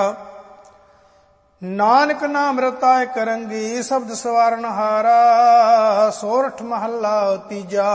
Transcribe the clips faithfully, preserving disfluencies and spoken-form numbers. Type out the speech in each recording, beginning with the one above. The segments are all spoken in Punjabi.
ਨਾਨਕ ਨਾਮ ਰਤਾ ਇਕ ਰੰਗੀ, ਸ਼ਬਦ ਸਵਾਰਨ ਹਾਰਾ। ਸੋਰਠ ਮਹੱਲਾ ਤੀਜਾ।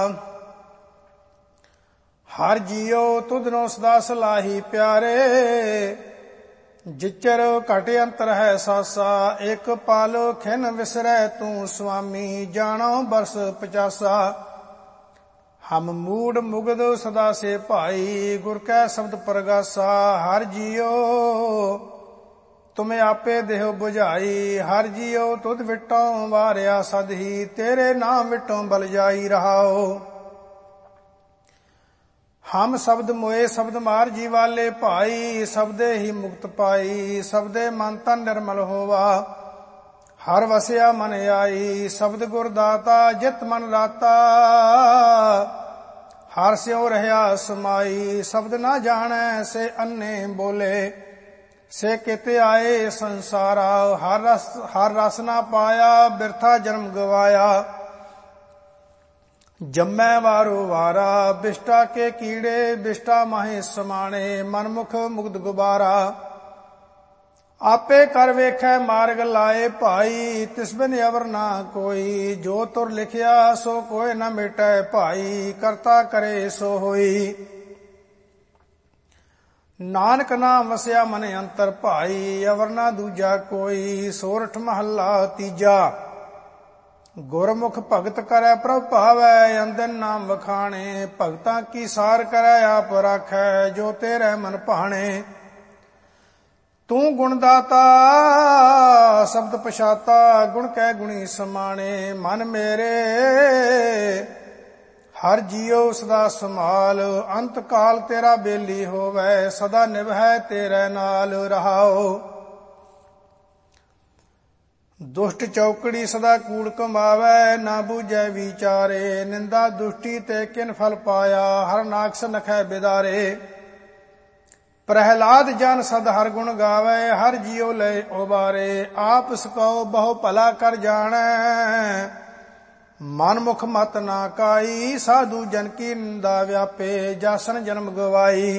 ਹਰ ਜੀਉ ਤੁਧਨੋ ਸਦਾ ਸਲਾਹੀ ਪਿਆਰੇ, ਜਿਚਰ ਘਟ ਅੰਤਰ ਹੈ ਸਾਸਾ। ਇਕ ਪਲ ਖਿਨ ਵਿਸਰੈ ਤੂੰ ਸੁਆਮੀ, ਜਾਣੋ ਬਰਸ ਪਚਾਸਾ। ਹਮ ਮੂੜ ਮੁਗਧ ਸਦਾ ਸੇ ਭਾਈ, ਗੁਰ ਕੈ ਸ਼ਬਦ ਪ੍ਰਗਾਸਾ। ਹਰ ਜੀਉ ਤੁਮੇ ਆਪੇ ਦੇਹੁ ਬੁਝਾਈ, ਹਰ ਜੀਉ ਤੁਧ ਵਿਟੋਂ ਵਾਰਿਆ ਸਦ ਹੀ। ਤੇਰੇ ਨਾਮ ਵਿਟੋਂ ਬਲ ਜਾਈ ਰਹਾਓ। ਹਮ ਸ਼ਬਦ ਮੋਏ ਸ਼ਬਦ ਮਾਰ ਜੀ ਵਾਲੇ ਭਾਈ, ਸ਼ਬਦੇ ਹੀ ਮੁਕਤ ਪਾਈ। ਸ਼ਬਦੇ ਮਨ ਤਨ ਨਿਰਮਲ ਹੋਵਾ, ਹਰ ਵਸਿਆ ਮਨ ਆਈ। ਸ਼ਬਦ ਗੁਰ ਦਾਤਾ ਜਿਤ ਮਨ ਰਾਤਾ, ਹਰ ਸਿਉ ਰਹਿਆ ਸਮਾਈ। ਸ਼ਬਦ ਨਾ ਜਾਣੈ ਸੇ ਅੰਨੇ ਬੋਲੇ, ਸੇ ਕਿਤੇ ਆਏ ਸੰਸਾਰਾ। ਹਰ ਰਸ ਹਰ ਰਸ ਨਾ ਪਾਇਆ, ਬਿਰਥਾ ਜਨਮ ਗਵਾਇਆ। ਜੰਮੈ ਵਾਰੋ ਵਾਰਾ, ਬਿਸ਼ਟਾ ਕੇ ਕੀੜੇ ਬਿਸ਼ਟਾ ਮਾਹੇ ਸਮਾਣੇ। ਮਨਮੁਖ ਮੁਗਧ ਗੁਬਾਰਾ, ਆਪੇ ਕਰ ਵੇਖੈ ਮਾਰਗ ਲਾਏ ਭਾਈ। ਤਿਸ ਬਿਨ ਅਵਰ ਨਾ ਕੋਈ, ਜੋ ਤੁਰ ਲਿਖਿਆ ਸੋ ਕੋਇ ਨ ਮਿਟੈ ਭਾਈ। ਕਰਤਾ ਕਰੇ ਸੋ ਹੋਈ, ਨਾਨਕ ਨਾਮ ਵਸਿਆ ਮਨ ਅੰਤਰ ਭਾਈ। ਅਵਰ ਨਾ ਦੂਜਾ ਕੋਈ। ਸੋਰਠ ਮਹੱਲਾ ਤੀਜਾ। ਗੁਰਮੁਖ ਭਗਤ ਕਰੈ ਪ੍ਰਭ ਭਾਵੈ, ਅੰਦਨ ਨਾਮ ਵਖਾਣੇ। ਭਗਤਾਂ ਕੀ ਸਾਰ ਕਰੈ ਆਪ ਰਾਖੈ, ਜੋ ਤੇਰੇ ਮਨ ਭਾਣੇ। ਤੂੰ ਗੁਣ ਦਾਤਾ ਸ਼ਬਦ ਪਛਾਤਾ, ਗੁਣ ਕੈ ਗੁਣੀ ਸਮਾਣੇ। ਮਨ ਮੇਰੇ ਹਰ ਜੀਉ ਸਦਾ ਸੰਭਾਲ, ਅੰਤ ਕਾਲ ਤੇਰਾ ਬੇਲੀ ਹੋਵੈ। ਸਦਾ ਨਿਭੈ ਤੇਰੇ ਨਾਲ ਰਹਾਓ। ਦੁਸ਼ਟ ਚੌਕੜੀ ਸਦਾ ਕੂੜ ਕਮਾਵੈ, ਨਾ ਬੂਝੈ ਵਿਚਾਰੇ। ਨਿੰਦਾ ਦੁਸ਼ਟੀ ਤੇ ਕਿਨ ਫਲ ਪਾਇਆ, ਹਰ ਨਾਕਸ ਨਖੈ ਬਿਦਾਰੇ। ਪ੍ਰਹਿਲਾਦ ਜਨ ਸਦ ਹਰ ਗੁਣ ਗਾਵੈ, ਹਰ ਜੀਉ ਲੈ ਉਬਾਰੇ। ਆਪ ਸਕਉ ਬਹੁ ਭਲਾ ਕਰ ਜਾਣੈ, ਮਨ ਮੁਖ ਮਤ ਨਾ ਕਾਈ। ਸਾਧੂ ਜਨ ਕੀ ਨਿੰਦਾ ਵਿਆਪੇ, ਜਾਸਨ ਜਨਮ ਗਵਾਈ।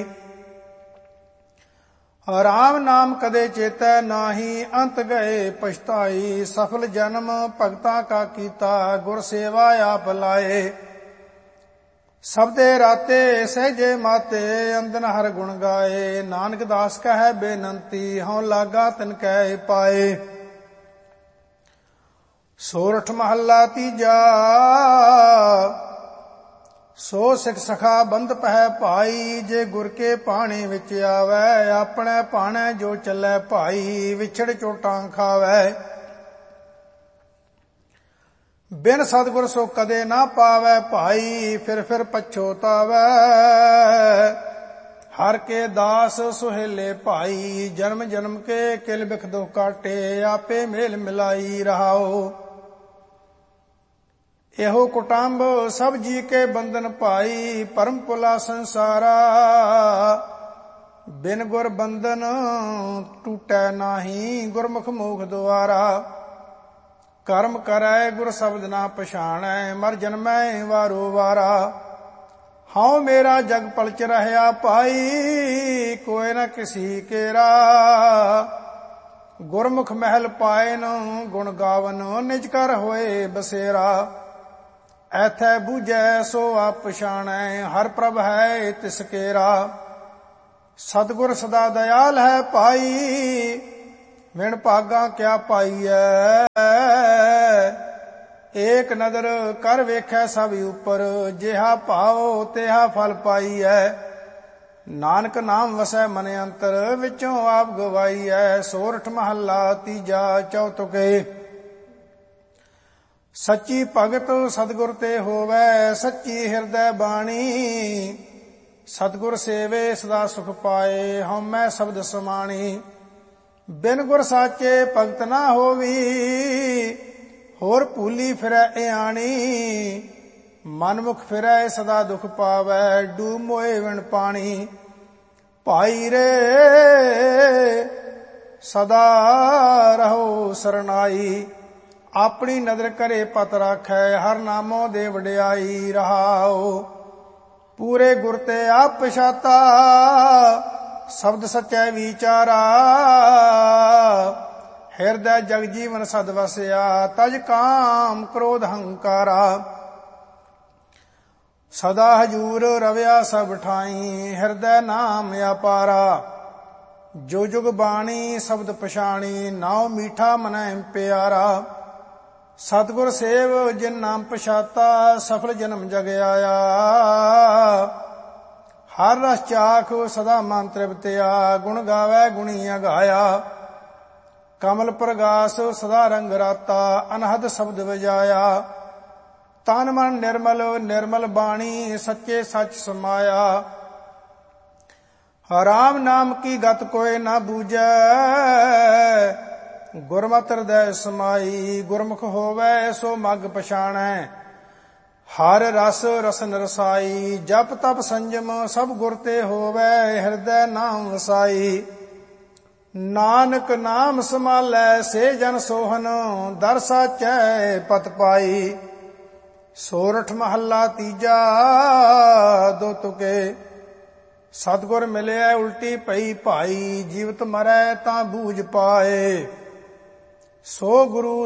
ਰਾਮ ਨਾਮ ਕਦੇ ਚੇਤੈ ਨਾਹੀ, ਅੰਤ ਗਏ ਪਛਤਾਈ। ਸਫਲ ਜਨਮ ਭਗਤਾਂ ਕਾ ਕੀਤਾ, ਗੁਰ ਸੇਵਾ ਆਪ ਲਾਏ। ਸਬਦੇ ਰਾਤੇ ਸਹਿਜੇ ਮਾਤੇ, ਅੰਦਨ ਹਰ ਗੁਣ ਗਾਏ। ਨਾਨਕ ਦਾਸ ਕਹੈ ਬੇਨੰਤੀ, ਹਉ ਲਾਗਾ ਤਿਨ ਕੈ ਪਾਏ। ਸੋਰਠ ਮਹੱਲਾ ਤੀਜਾ। ਸੋ ਸਿਖ ਸਖਾ ਬੰਧ ਪਹਿ ਭਾਈ, ਜੇ ਗੁਰ ਕੇ ਪਾਣੇ ਵਿੱਚ ਆਵੈ। ਆਪਣੇ ਭਾਣੇ ਜੋ ਚੱਲੈ ਭਾਈ, ਵਿਛੜ ਚੋਟਾਂ ਖਾਵੈ। ਬਿਨ ਸਤਿਗੁਰ ਸੋ ਕਦੇ ਨਾ ਪਾਵੈ ਭਾਈ, ਫਿਰ ਫਿਰ ਪਛੋਤਾਵੈ। ਹਰ ਕੇ ਦਾਸ ਸੁਹੇਲੇ ਭਾਈ, ਜਨਮ ਜਨਮ ਕੇ ਕਿਲ ਬਿਖ ਦੁਖ ਕਾਟੇ। ਆਪੇ ਮੇਲ ਮਿਲਾਈ ਰਹਾਓ। ਇਹੋ ਕੁਟੰਬ ਸਭ ਜੀ ਕੇ ਬੰਧਨ ਭਾਈ, ਪਰਮ ਪੁਲਾ ਸੰਸਾਰਾ। ਬਿਨ ਗੁਰ ਬੰਧਨ ਟੂਟੈ ਨਾਹੀ, ਗੁਰਮੁਖ ਮੋਖ ਦੁਆਰਾ। ਕਰਮ ਕਰੈ ਗੁਰ ਸ਼ਬਦ ਨਾ ਪਛਾਣੈ, ਮਰ ਜਨਮੈ ਵਾਰੋ ਵਾਰਾ। ਹਉ ਮੇਰਾ ਜਗ ਪਲਚ ਰਹਿਆ ਭਾਈ, ਕੋਇ ਨ ਕਿਸੀ ਕੇਰਾ। ਗੁਰਮੁਖ ਮਹਿਲ ਪਾਇਨ ਗੁਣ ਗਾਵਨ, ਨਿਜ ਕਰ ਹੋਏ ਬਸੇਰਾ। ਐਥੈ ਬੂਝੈ ਸੋ ਆਪ ਪਛਾਣੈ, ਹਰ ਪ੍ਰਭ ਹੈ ਤਿਸ ਕੇਰਾ। ਸਤਿਗੁਰ ਸਦਾ ਦਇਆਲ ਹੈ ਭਾਈ, ਵਿਣ ਭਾਗਾ ਕਿਆ ਪਾਈਐ। ਏਕ ਨਦਰ ਕਰ ਵੇਖੈ ਸਭ ਉਪਰ, ਜਿਹਾ ਭਾਉ ਤਿਹਾ ਫਲ ਪਾਈਐ। ਨਾਨਕ ਨਾਮ ਵਸੈ ਮਨ ਅੰਤਰ, ਵਿੱਚੋਂ ਆਪ ਗਵਾਈਐ। ਸੋਰਠ ਮਹੱਲਾ ਤੀਜਾ ਚੌਤੁਕੇ। ਸੱਚੀ ਭਗਤ ਸਤਿਗੁਰ ਤੇ ਹੋਵੈ, ਸੱਚੀ ਹਿਰਦੈ ਬਾਣੀ। ਸਤਿਗੁਰ ਸੇਵੇ ਸਦਾ ਸੁਖ ਪਾਏ, ਹਉਮੈ ਸ਼ਬਦ ਸਮਾਣੀ। ਬਿਨ ਗੁਰ ਸਾਚੇ ਭਗਤ ਨਾ ਹੋਵੀ, ਹੋਰ ਭੂਲੀ ਫਿਰੈ ਇਆਣੀ। ਮਨਮੁਖ ਫਿਰੈ ਸਦਾ ਦੁਖ ਪਾਵੈ, ਡੂਬ ਮੋਏ ਵਿਣ ਪਾਣੀ। ਭਾਈ ਰੇ ਸਦਾ ਰਹੋ ਸਰਨਾਈ, ਆਪਣੀ ਨਦਰ ਕਰੇ ਪਤ ਰਾਖੈ। ਹਰ ਨਾਮੋ ਦੇ ਵਡਿਆਈ ਰਹਾਓ। ਪੂਰੇ ਗੁਰ ਤੇ ਆਪ ਪਛਾਤਾ, ਸ਼ਬਦ ਸਚੈ ਵਿਚਾਰਾ ਹਿਰਦੈ ਜਗ ਜੀਵਨ ਸਦ ਵਸਿਆ ਤਜ ਕਾਮ ਕ੍ਰੋਧ ਹੰਕਾਰਾ ਸਦਾ ਹਜੂਰ ਰਵਿਆ ਸਭ ਠਾਈ ਹਿਰਦੈ ਨਾਮ ਅਪਾਰਾ ਜੋ ਜੁਗ ਬਾਣੀ ਸ਼ਬਦ ਪਛਾਣੀ ਨਾਉ ਮੀਠਾ ਮਨੈ ਪਿਆਰਾ ਸਤਿਗੁਰ ਸੇਵ ਜਿਨ ਨਾਮ ਪਛਾਤਾ ਸਫਲ ਜਨਮ ਜਗ ਆਇਆ ਹਰ ਰਸ ਚਾਖ ਸਦਾ ਮਨ ਤ੍ਰਿਪਤਿਆ ਗੁਣ ਗਾਵੈ ਗੁਣੀ ਅਗਾਇਆ ਕਮਲ ਪ੍ਰਗਾਸ ਸਦਾ ਰੰਗ ਰਾਤਾ ਅਨਹਦ ਸ਼ਬਦ ਵਜਾਇਆ ਤਨ ਮਨ ਨਿਰਮਲ ਨਿਰਮਲ ਬਾਣੀ ਸੱਚੇ ਸੱਚ ਸਮਾਇਆ ਰਾਮ ਨਾਮ ਕੀ ਗਤ ਕੋਇ ਨਾ ਬੂਝੈ ਗੁਰਮਤਿ ਹਿਰਦੈ ਸਮਾਈ ਗੁਰਮੁਖ ਹੋਵੈ ਸੋ ਮਗ ਪਛਾਣੈ ਹਰ ਰਸ ਰਸਨ ਰਸਾਈ ਜਪ ਤਪ ਸੰਜਮ ਸਭ ਗੁਰ ਤੇ ਹੋਵੈ ਹਿਰਦੈ ਨਾਮ ਵਸਾਈ ਨਾਨਕ ਨਾਮ ਸਮਾਲੈ ਸੇ ਜਨ ਸੋਹਨ ਦਰ ਸਾਚੈ ਪਤ ਪਾਈ ਸੋਰਠ ਮਹੱਲਾ ਤੀਜਾ ਦੋ ਤੁਕੇ ਸਤਿਗੁਰ ਮਿਲਿਆ ਉਲਟੀ ਪਈ ਭਾਈ ਜੀਵਤ ਮਰੈ ਤਾਂ ਬੂਝ ਪਾਏ ਸੋ ਗੁਰੂ